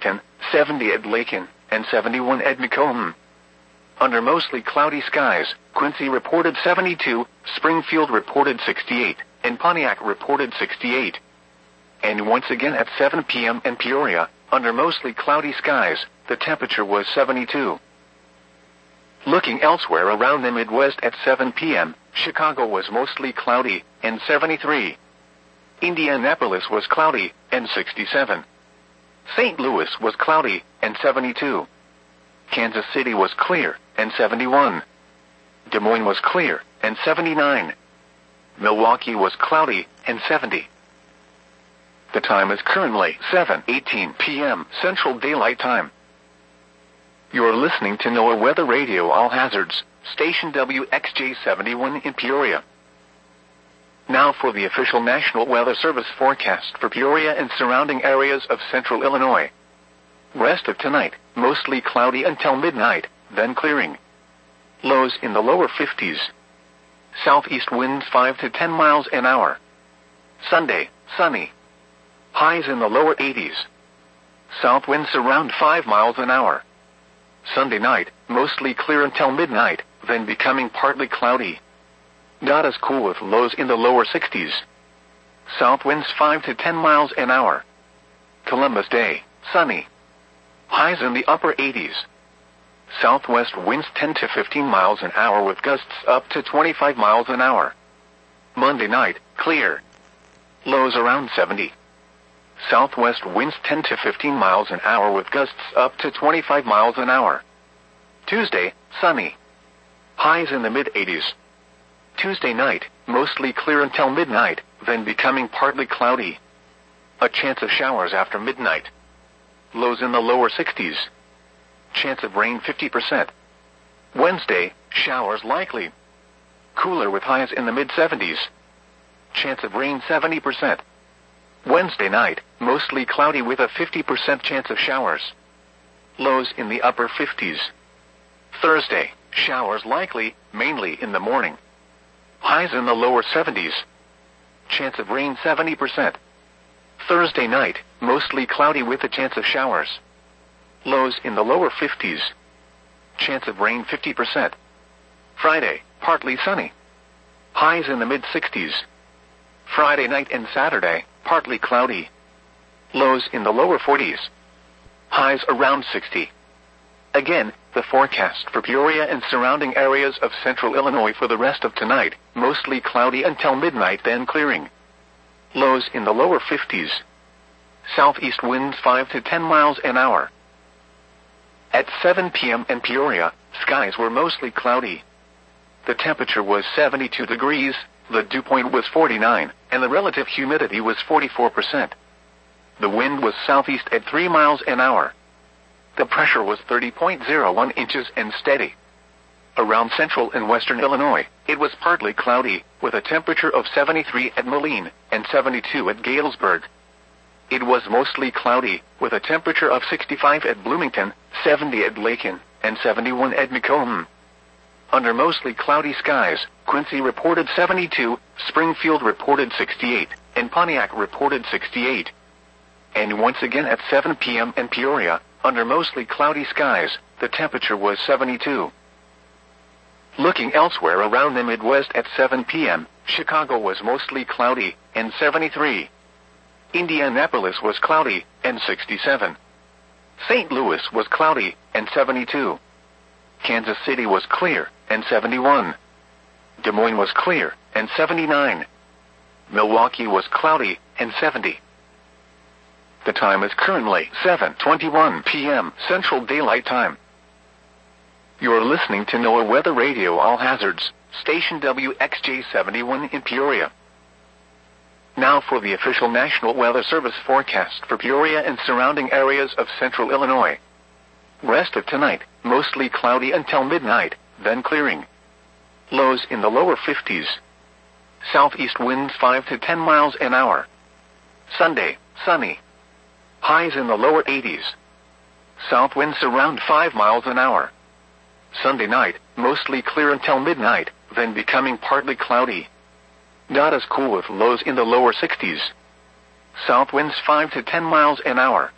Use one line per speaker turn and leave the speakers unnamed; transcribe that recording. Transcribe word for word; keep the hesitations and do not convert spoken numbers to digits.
Bloomington, seventy at Lakin, and seventy-one at Macomb. Under mostly cloudy skies, Quincy reported seventy-two, Springfield reported sixty-eight, and Pontiac reported sixty-eight. And once again at seven p.m. in Peoria, under mostly cloudy skies, the temperature was seventy-two. Looking elsewhere around the Midwest at seven p.m., Chicago was mostly cloudy, and seventy-three. Indianapolis was cloudy, and sixty-seven. Saint Louis was cloudy, and seventy-two. Kansas City was clear, and seventy-one. Des Moines was clear, and seventy-nine. Milwaukee was cloudy, and seventy. The time is currently seven eighteen p.m. Central Daylight Time. You're listening to NOAA Weather Radio All Hazards, station W X J seventy-one in Peoria. Now for the official National Weather Service forecast for Peoria and surrounding areas of central Illinois. Rest of tonight, mostly cloudy until midnight, then clearing. Lows in the lower fifties. Southeast winds five to ten miles an hour. Sunday, sunny. Highs in the lower eighties. South winds around five miles an hour. Sunday night, mostly clear until midnight, then becoming partly cloudy. Not as cool with lows in the lower sixties. South winds five to ten miles an hour. Columbus Day, sunny. Highs in the upper eighties. Southwest winds ten to fifteen miles an hour with gusts up to twenty-five miles an hour. Monday night, clear. Lows around seventy. Southwest winds ten to fifteen miles an hour with gusts up to twenty-five miles an hour. Tuesday, sunny. Highs in the mid-eighties. Tuesday night, mostly clear until midnight, then becoming partly cloudy. A chance of showers after midnight. Lows in the lower sixties. Chance of rain fifty percent. Wednesday, showers likely. Cooler with highs in the mid-seventies. Chance of rain seventy percent. Wednesday night, mostly cloudy with a fifty percent chance of showers. Lows in the upper fifties. Thursday, showers likely, mainly in the morning. Highs in the lower seventies. Chance of rain seventy percent. Thursday night, mostly cloudy with a chance of showers. Lows in the lower fifties. Chance of rain fifty percent. Friday, partly sunny. Highs in the mid-sixties. Friday night and Saturday, partly cloudy. Lows in the lower forties. Highs around sixty. Again, the forecast for Peoria and surrounding areas of central Illinois for the rest of tonight, mostly cloudy until midnight, then clearing. Lows in the lower fifties. Southeast winds five to ten miles an hour. At seven p.m. in Peoria, skies were mostly cloudy. The temperature was seventy-two degrees, the dew point was forty-nine, and the relative humidity was forty-four percent. The wind was southeast at three miles an hour. The pressure was thirty point zero one inches and steady. Around central and western Illinois, it was partly cloudy, with a temperature of seventy-three at Moline and seventy-two at Galesburg. It was mostly cloudy, with a temperature of sixty-five at Bloomington, seventy at Lakin, and seventy-one at Macomb. Under mostly cloudy skies, Quincy reported seventy-two, Springfield reported sixty-eight, and Pontiac reported sixty-eight. And once again at seven p.m. in Peoria, under mostly cloudy skies, the temperature was seventy-two. Looking elsewhere around the Midwest at seven p.m., Chicago was mostly cloudy, and seventy-three. Indianapolis was cloudy, and sixty-seven. Saint Louis was cloudy, and seventy-two. Kansas City was clear, and seventy-one. Des Moines was clear, and seventy-nine. Milwaukee was cloudy, and seventy. The time is currently seven twenty-one p.m. Central Daylight Time. You're listening to NOAA Weather Radio All Hazards, station W X J seventy-one in Peoria. Now for the official National Weather Service forecast for Peoria and surrounding areas of central Illinois. Rest of tonight, mostly cloudy until midnight, then clearing. Lows in the lower fifties. Southeast winds five to ten miles an hour. Sunday, sunny. Highs in the lower eighties. South winds around five miles an hour. Sunday night, mostly clear until midnight, then becoming partly cloudy. Not as cool with lows in the lower sixties. South winds five to ten miles an hour.